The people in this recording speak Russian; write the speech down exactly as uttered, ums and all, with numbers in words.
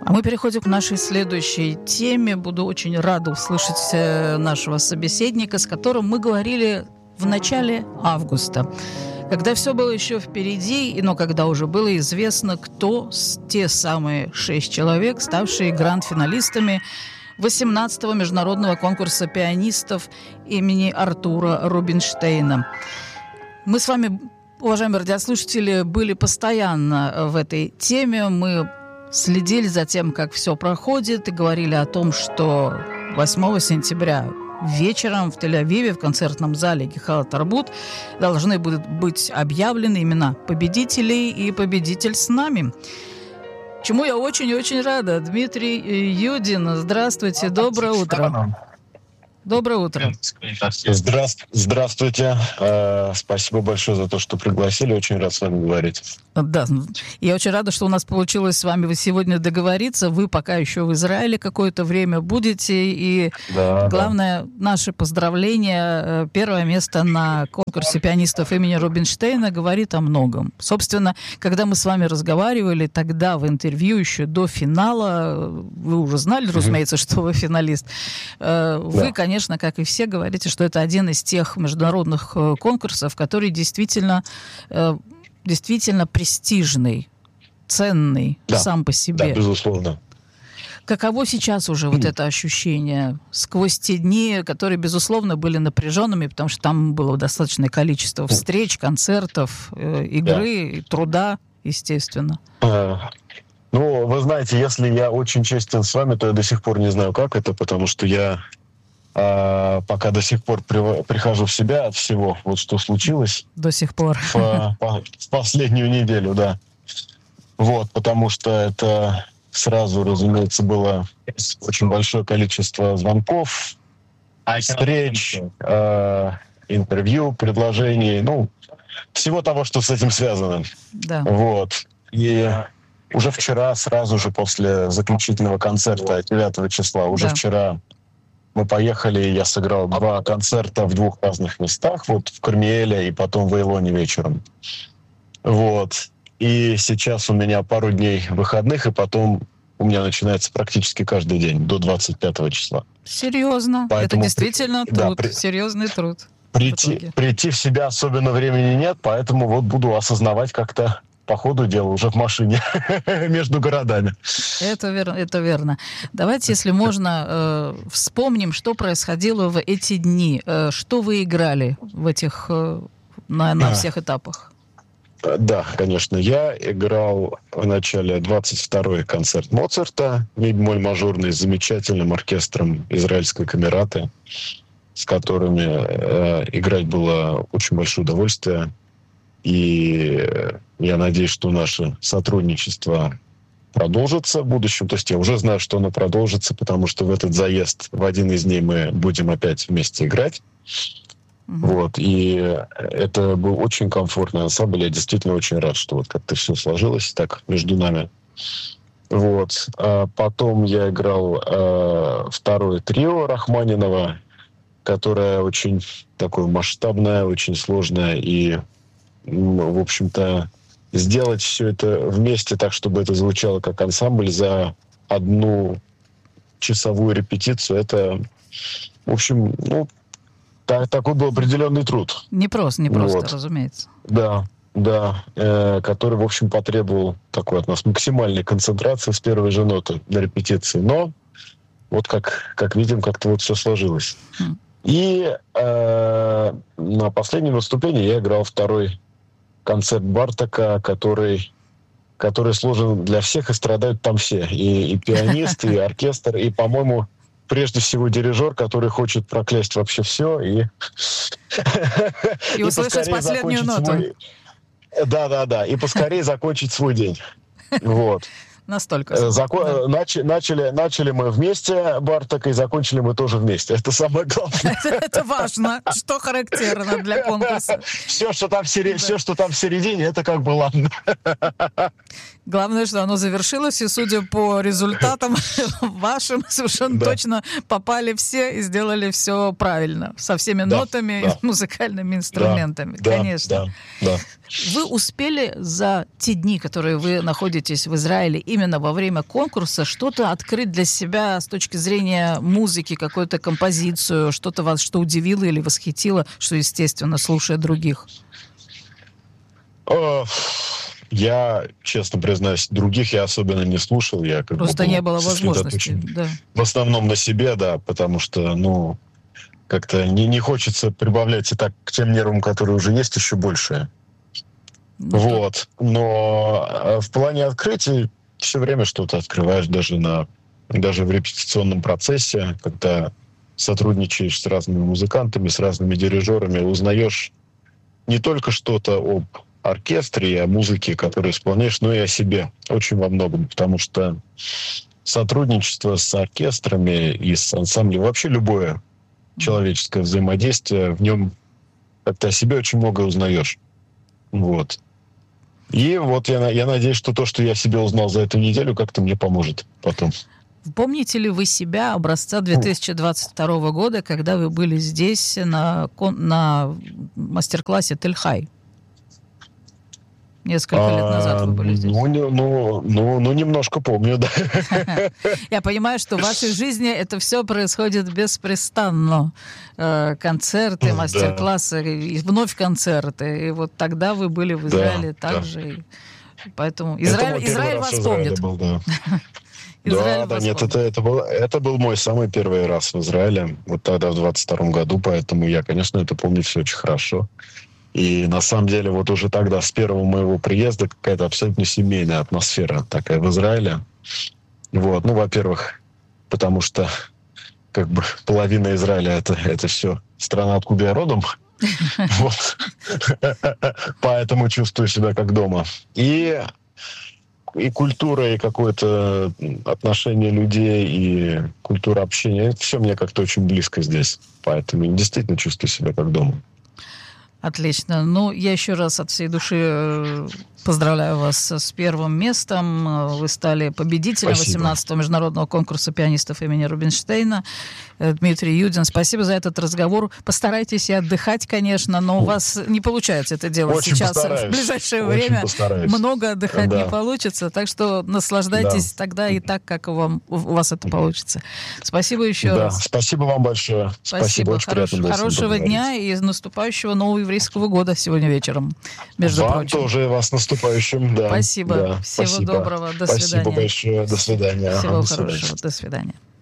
А мы переходим к нашей следующей теме. Буду очень рада услышать нашего собеседника, с которым мы говорили в начале августа, когда все было еще впереди, но когда уже было известно, кто те самые шесть человек, ставшие гранд-финалистами восемнадцатого международного конкурса пианистов имени Артура Рубинштейна. Мы с вами, уважаемые радиослушатели, были постоянно в этой теме. Мы следили за тем, как все проходит, и говорили о том, что восьмого сентября вечером в Тель-Авиве в концертном зале Гехала Тарбут должны будут быть объявлены имена победителей и победитель с нами. Чему я очень-очень рада. Дмитрий Юдин, здравствуйте, доброе утро. Доброе утро. Здравствуйте. Здравствуйте. Э, спасибо большое за то, что пригласили. Очень рад с вами говорить. Да, я очень рада, что у нас получилось с вами сегодня договориться. Вы пока еще в Израиле какое-то время будете. И да, главное, да. Наши поздравления. Первое место на конкурсе пианистов имени Рубинштейна говорит о многом. Собственно, когда мы с вами разговаривали тогда в интервью еще до финала, вы уже знали, разумеется, что вы финалист. Вы, да. конечно, Конечно, как и все, говорите, что это один из тех международных конкурсов, который действительно, действительно престижный, ценный, да, сам по себе. Да, безусловно. Каково сейчас уже вот это ощущение сквозь те дни, которые, безусловно, были напряженными, потому что там было достаточное количество встреч, концертов, игры, да. труда, естественно. Ну, вы знаете, если я очень честен с вами, то я до сих пор не знаю, как это, потому что я А, пока до сих пор при, прихожу в себя от всего, вот что случилось. До сих пор. В, по, в последнюю неделю, да. Вот, потому что это сразу, разумеется, было очень большое количество звонков, встреч, э, интервью, предложений, ну, всего того, что с этим связано. Да. Вот. И уже вчера, сразу же после заключительного концерта девятого числа, уже да. вчера мы поехали, я сыграл два концерта в двух разных местах, вот в Кармиэле и потом в Эйлоне вечером. Вот. И сейчас у меня пару дней выходных, и потом у меня начинается практически каждый день, до двадцать пятого числа. Серьезно? Поэтому это действительно при... труд, да, при... серьезный труд. Прийти, прийти в себя особенно времени нет, поэтому вот буду осознавать как-то по ходу дела уже в машине между городами. Это верно, это верно. Давайте, если можно, э, вспомним, что происходило в эти дни. Э, что вы играли в этих, э, на, на всех этапах? Да, конечно. Я играл в начале двадцать второй концерт Моцарта, ми-бемоль мажорный, с замечательным оркестром израильской камераты, с которыми э, играть было очень большое удовольствие. И я надеюсь, что наше сотрудничество продолжится в будущем. То есть я уже знаю, что оно продолжится, потому что в этот заезд, в один из дней мы будем опять вместе играть. Mm-hmm. Вот. И это был очень комфортный ансамбль. Я действительно очень рад, что вот как-то все сложилось так между нами. Вот. А потом я играл э, второе трио Рахманинова, которое очень такое масштабное, очень сложное, и в общем-то, сделать все это вместе так, чтобы это звучало как ансамбль за одну часовую репетицию, это, в общем, ну, так, такой был определенный труд. Не просто, не просто, вот. Разумеется. Да, да, э, который, в общем, потребовал такой от нас максимальной концентрации с первой же ноты на репетиции. Но вот как, как видим, как-то вот все сложилось. Mm. И э, на последнем выступлении я играл второй концерт Бартака, который, который сложен для всех, и страдают там все. И, и пианист, и оркестр, и, по-моему, прежде всего дирижер, который хочет проклясть вообще все. И, и услышать последнюю ноту. Свой... Да-да-да, и поскорее закончить свой день. Вот. Настолько. Зако... Да. Нач... Начали, начали мы вместе Бартака, и закончили мы тоже вместе. Это самое главное. Это важно, что характерно для конкурса. Все, что там в середине, это как бы ладно. Главное, что оно завершилось, и, судя по результатам вашим, совершенно Да. точно попали все и сделали все правильно, со всеми Да, нотами да. и музыкальными инструментами. Да, Конечно. да, да. Вы успели за те дни, которые вы находитесь в Израиле, именно во время конкурса, что-то открыть для себя с точки зрения музыки, какую-то композицию, что-то вас, что удивило или восхитило, что, естественно, слушая других? О, Я, честно признаюсь, других я особенно не слушал. Я как Просто бы был не было возможности. сосредоточен Да. в основном на себе, да, потому что, ну, как-то не, не хочется прибавлять и так к тем нервам, которые уже есть, еще больше. Ну, Вот. Но э, в плане открытий все время что-то открываешь, даже на даже в репетиционном процессе, когда сотрудничаешь с разными музыкантами, с разными дирижерами, узнаешь не только что-то об оркестре и о музыке, которую исполняешь, но и о себе очень во многом, потому что сотрудничество с оркестрами и с ансамблем, вообще любое человеческое взаимодействие, в нем как-то о себе очень много узнаешь. Вот. И вот я, я надеюсь, что то, что я себе узнал за эту неделю, как-то мне поможет потом. Помните ли вы себя образца две тысячи двадцать второго года, когда вы были здесь на, кон- на мастер-классе Тель-Хай? Несколько лет назад вы были здесь. Ну, не- ну, ну, ну, немножко помню, да. Я понимаю, что в вашей жизни это все происходит беспрестанно. Э, Концерты, Да. мастер-классы, и вновь концерты. И вот тогда вы были в Да, Израиле да. также. И Поэтому Это Израиль, мой первый Израиль раз вас в Израиле помнит. был, да. Израиль Да, да, вас нет, помнит. это, это, был, это был мой самый первый раз в Израиле, вот тогда, в двадцать втором году, поэтому я, конечно, это помню все очень хорошо. И на самом деле вот уже тогда, с первого моего приезда, какая-то абсолютно семейная атмосфера такая в Израиле. Вот, ну, во-первых, потому что как бы половина Израиля это, это все страна, откуда я родом. Вот. Поэтому чувствую себя как дома. И и культура, и какое-то отношение людей, и культура общения, это все мне как-то очень близко здесь. Поэтому действительно чувствую себя как дома. Отлично. Ну, я еще раз от всей души э, поздравляю вас с первым местом. Э, Вы стали победителем Спасибо. восемнадцатого международного конкурса пианистов имени Рубинштейна. Э, Дмитрий Юдин, спасибо за этот разговор. Постарайтесь и отдыхать, конечно, но у вас не получается это делать Очень сейчас. постараюсь. В ближайшее Очень время постараюсь. много отдыхать Да. не получится, так что наслаждайтесь Да. тогда и так, как у, вам, у вас это получится. Спасибо еще Да, раз. спасибо вам большое. Спасибо. Очень Хорош- приятно было с вами хорошего поговорить. дня и наступающего нового еврейского года сегодня вечером, между Вам прочим. тоже, вас с наступающим. Да. Спасибо. Да, Всего спасибо. доброго. До Спасибо свидания. большое. До свидания. Всего Ага, до свидания. хорошего. До свидания.